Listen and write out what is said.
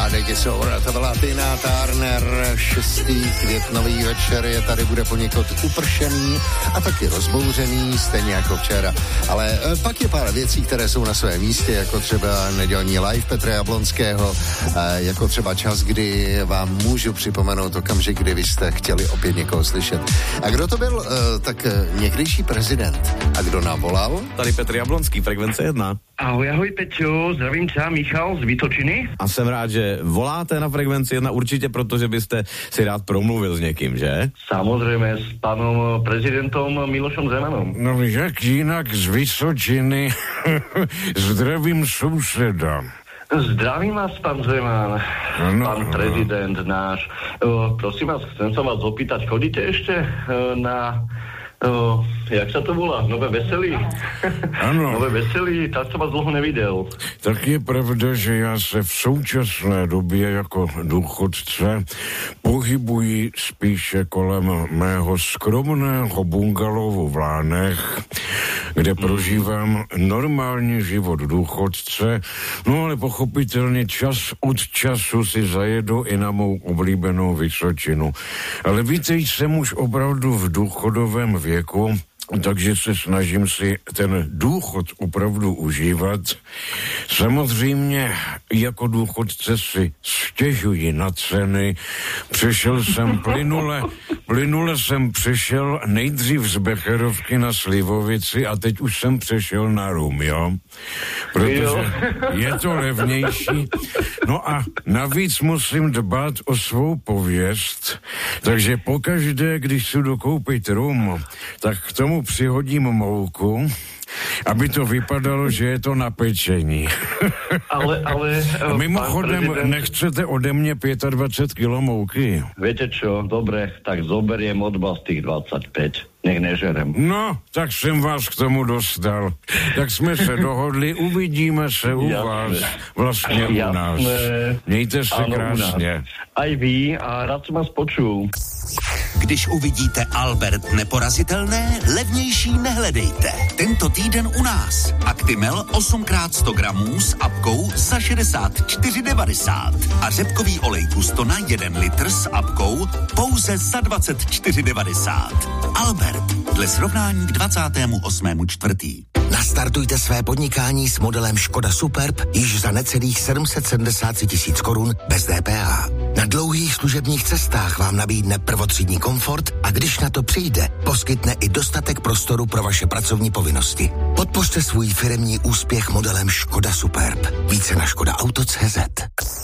Pořádek jsou, to byla Tina Turner, 6. květnový večer je tady, bude poněkud upršený a taky rozbouřený, stejně jako včera. Ale pak je pár věcí, které jsou na svém místě, jako třeba nedělní live Petra Jablonského, jako třeba čas, kdy vám můžu připomenout okamžik, kdy vy jste chtěli opět někoho slyšet. A kdo to byl? Tak někdejší prezident. A kdo nám volal? Tady Petr Jablonský, Frekvence 1. Ahoj Peťo, zdravím tě, Michal z Vytočiny. A jsem rád, že voláte na Frekvenci 1 určitě, protože byste si rád promluvil s někým, že? Samozřejmě s panem prezidentom Milošem Zemanom. No jak jinak z Vysočiny. Zdravím souseda. Zdravím vás, pan Zeman, pan prezident náš. Prosím vás, chcem sa vás opýtať, chodíte ešte na... jak sa to volá? Nové veselí? Ano. Nové veselí, tak som vás dlouho neviděl. Tak je pravda, že já se v současné době jako důchodce pohybuji spíše kolem mého skromného bungalovu v Lánech, kde prožívám normální život důchodce, no ale pochopitelně čas od času si zajedu i na mou oblíbenou Vysočinu. Ale víte, jsem už opravdu v důchodovém věku, takže se snažím si ten důchod opravdu užívat. Samozřejmě jako důchodce si stěžuji na ceny. Přešel jsem plynule jsem přešel nejdřív z Becherovky na Slivovici a teď už jsem přešel na Rum, jo? Protože je to levnější. No a navíc musím dbát o svou pověst, takže pokaždé, když si jdu koupit rum, tak k tomu přihodím mouku, aby to vypadalo, že je to na pečení. Ale mimochodem, nechcete ode mě 25 kilo mouky? Viete čo, dobre, tak zoberiem od vás tých 25. Nech nežerem. No, tak jsem vás k tomu dostal. Tak jsme se dohodli, uvidíme se u vás, vlastně u nás. Mějte se krásně. Aj vy a rád jsem vás počul. Když uvidíte Albert neporazitelné, levnější nehledejte. Tento týden u nás. Actimel 8x100 gramů s apkou za 64,90. A řepkový olej Gustona 1 litr s apkou pouze za 24,90. Albert, dle srovnání k 28.4. Nastartujte své podnikání s modelem Škoda Superb již za necelých 773 000 korun bez DPH. Na dlouhých služebních cestách vám nabídne prvotřídní komfort a když na to přijde, poskytne i dostatek prostoru pro vaše pracovní povinnosti. Podpořte svůj firemní úspěch modelem Škoda Superb. Více na škodaauto.cz.